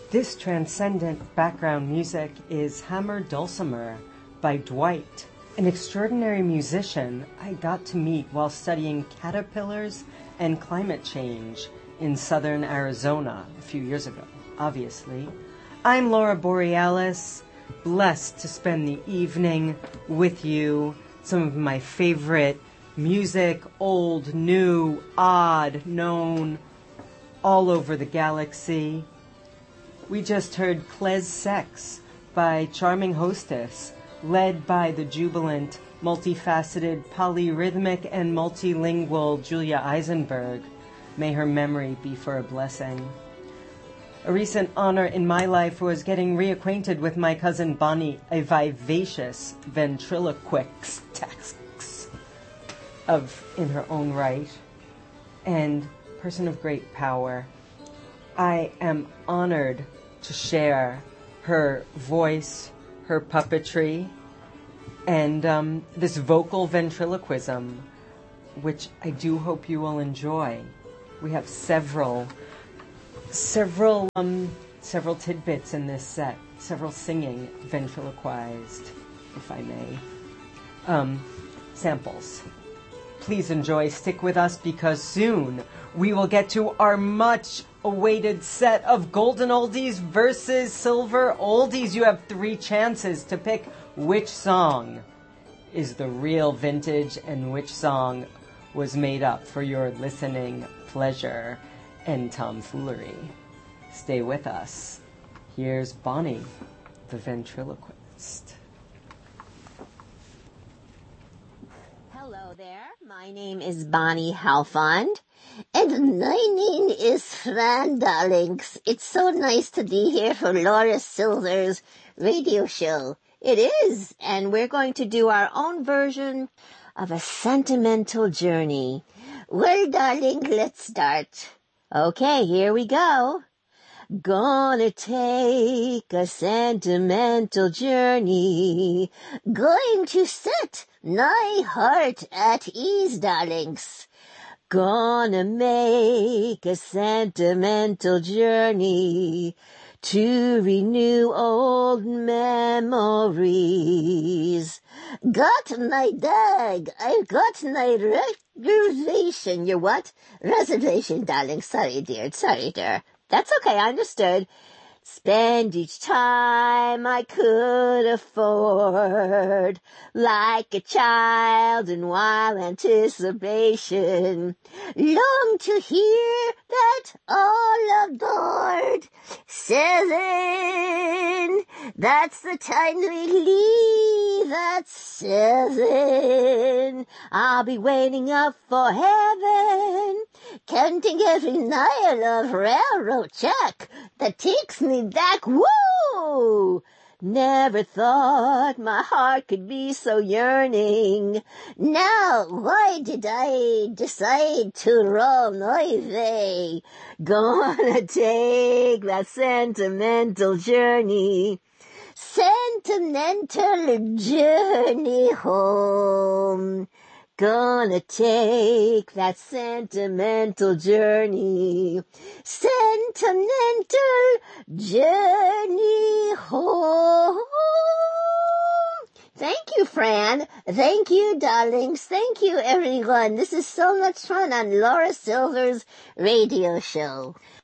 This transcendent background music is Hammer Dulcimer by Dwight, an extraordinary musician I got to meet while studying caterpillars and climate change in southern Arizona a few years ago, obviously. I'm Laura Borealis, blessed to spend the evening with you. Some of my favorite music, old, new, odd, known, all over the galaxy. We just heard Cles Sex by Charming Hostess, led by the jubilant, multifaceted, polyrhythmic, and multilingual Julia Eisenberg. May her memory be for a blessing. A recent honor in my life was getting reacquainted with my cousin Bonnie, a vivacious ventriloquist in her own right, and person of great power. I am honored to share her voice, her puppetry, and this vocal ventriloquism, which I do hope you will enjoy. We have several tidbits in this set, several singing ventriloquized, if I may, samples. Please enjoy, stick with us, because soon we will get to our much awaited set of golden oldies versus silver oldies. You have 3 chances to pick which song is the real vintage and which song was made up for your listening pleasure and tomfoolery. Stay with us. Here's Bonnie, the ventriloquist. Hello there. My name is Bonnie Halfond. And my name is Fran Darlings. It's so nice to be here for Laura Silver's radio show. It is, and we're going to do our own version of a sentimental journey. Well, darling, let's start. Okay, here we go. Gonna take a sentimental journey. Going to set my heart at ease, darlings. Gonna make a sentimental journey to renew old memories. Got my bag. I've got my reservation. Your what? Reservation, darling. Sorry, dear. That's okay. I understood. Spend each time I could afford, like a child in wild anticipation. Long to hear that all aboard. 7, that's the time we leave at 7. I'll be waiting up for heaven, counting every mile of railroad track that takes me back. Woo! Never thought my heart could be so yearning. Now, why did I decide to run away? Gonna take that sentimental journey. Sentimental journey home. Gonna take that sentimental journey. Sentimental journey home. Thank you, Fran. Thank you, darlings. Thank you, everyone. This is so much fun on Laura Silver's radio show.